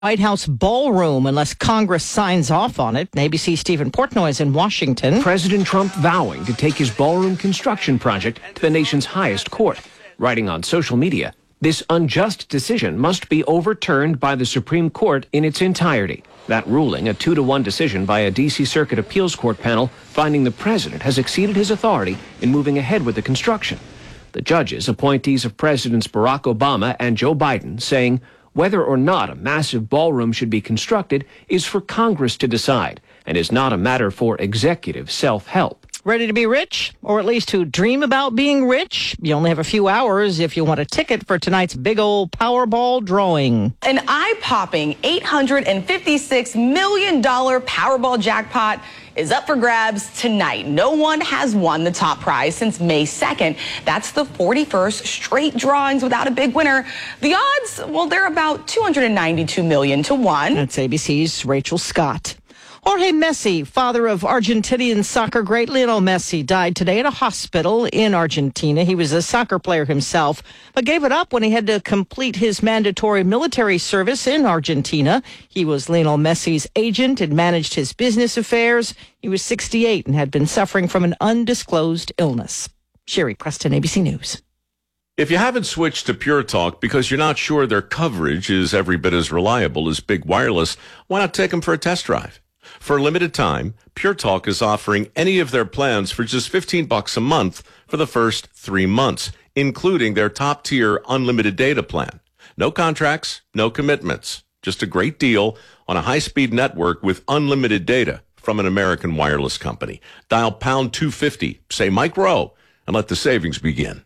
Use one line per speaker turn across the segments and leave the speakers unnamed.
White House ballroom unless Congress signs off on it. ABC's Stephen Portnoy is in Washington.
President Trump vowing to take his ballroom construction project to the nation's highest court. Writing on social media, this unjust decision must be overturned by the Supreme Court in its entirety. That ruling, a 2-1 decision by a D.C. Circuit Appeals Court panel, finding the president has exceeded his authority in moving ahead with the construction. The judges, appointees of Presidents Barack Obama and Joe Biden, saying whether or not a massive ballroom should be constructed is for Congress to decide and is not a matter for executive self-help.
Ready to be rich, or at least to dream about being rich? You only have a few hours if you want a ticket for tonight's big old Powerball drawing.
An eye-popping $856 million Powerball jackpot is up for grabs tonight. No one has won the top prize since May 2nd. That's the 41st straight drawings without a big winner. The odds, well, they're about 292 million to 1.
That's ABC's Rachel Scott. Jorge Messi, father of Argentinian soccer great Lionel Messi, died today at a hospital in Argentina. He was a soccer player himself, but gave it up when he had to complete his mandatory military service in Argentina. He was Lionel Messi's agent and managed his business affairs. He was 68 and had been suffering from an undisclosed illness. Sherry Preston, ABC News.
If you haven't switched to Pure Talk because you're not sure their coverage is every bit as reliable as Big Wireless, why not take them for a test drive? For a limited time, Pure Talk is offering any of their plans for just $15 a month for the first 3 months, including their top-tier unlimited data plan. No contracts, no commitments. Just a great deal on a high-speed network with unlimited data from an American wireless company. Dial pound 250, say Mike Rowe, and let the savings begin.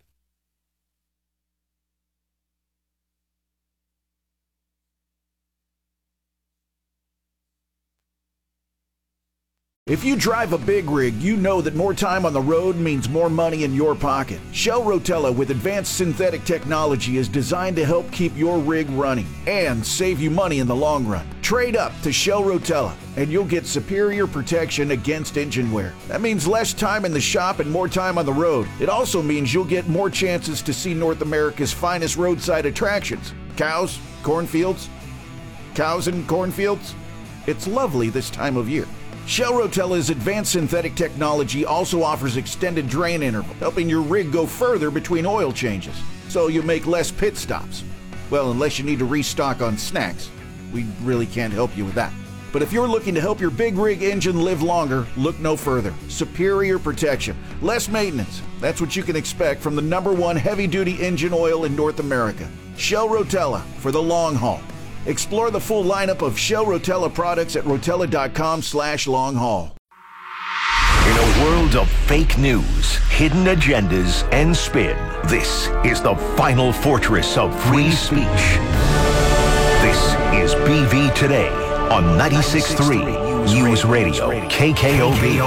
If you drive a big rig, you know that more time on the road means more money in your pocket. Shell Rotella with advanced synthetic technology is designed to help keep your rig running and save you money in the long run. Trade up to Shell Rotella and you'll get superior protection against engine wear. That means less time in the shop and more time on the road. It also means you'll get more chances to see North America's finest roadside attractions. Cows, cornfields, cows and cornfields. It's lovely this time of year. Shell Rotella's advanced synthetic technology also offers extended drain interval, helping your rig go further between oil changes, so you make less pit stops. Well, unless you need to restock on snacks. We really can't help you with that. But if you're looking to help your big rig engine live longer, look no further. Superior protection, less maintenance. That's what you can expect from the #1 heavy-duty engine oil in North America. Shell Rotella for the long haul. Explore the full lineup of Shell Rotella products at rotella.com/long-haul.
In a world of fake news, hidden agendas, and spin, this is the final fortress of free speech. This is BV Today on 96.3 News Radio, KKOV.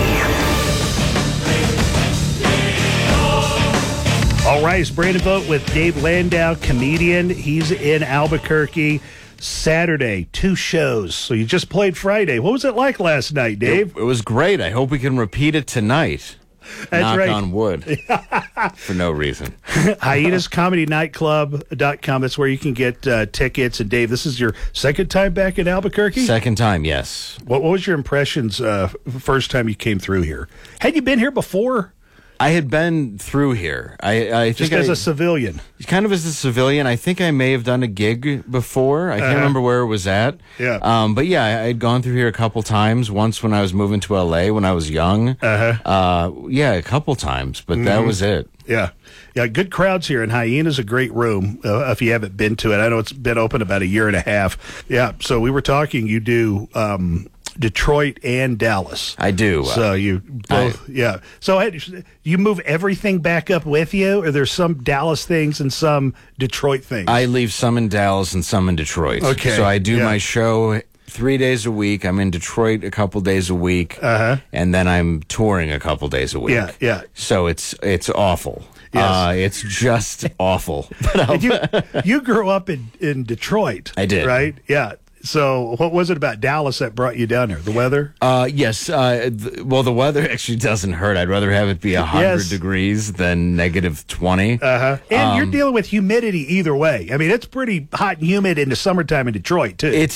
All right, it's Brandon Vogt with Dave Landau, comedian. He's in Albuquerque. Saturday, 2 shows. So you just played Friday. What was it like last night, Dave?
It was great. I hope we can repeat it tonight.
That's
Knock
right.
on wood. For no reason.
HiatusComedyNightClub.com. That's where you can get tickets. And Dave, this is your second time back in Albuquerque?
Second time, yes.
What was your impressions first time you came through here? Had you been here before?
I had been through here. I
Just
think
as a civilian.
Kind of as a civilian. I think I may have done a gig before. I can't remember where it was at.
Yeah.
But yeah, I had gone through here a couple times. Once when I was moving to LA when I was young. Yeah, a couple times, but that was it.
Yeah. Yeah, good crowds here, and Hyena's a great room if you haven't been to it. I know it's been open about 1.5 years. Yeah, so we were talking, you do Detroit and Dallas.
I do.
So you both, yeah. So you move everything back up with you, or there's some Dallas things and some Detroit things?
I leave some in Dallas and some in Detroit.
Okay.
So I do my show 3 days a week. I'm in Detroit a couple days a week, and then I'm touring a couple days a week.
Yeah, yeah.
So it's awful.
Yes.
It's just awful.
And you grew up in Detroit.
I did.
Right? Yeah. So, what was it about Dallas that brought you down there? The weather?
Yes. Well, the weather actually doesn't hurt. I'd rather have it be 100 degrees than negative 20.
And you're dealing with humidity either way. I mean, it's pretty hot and humid in the summertime in Detroit, too.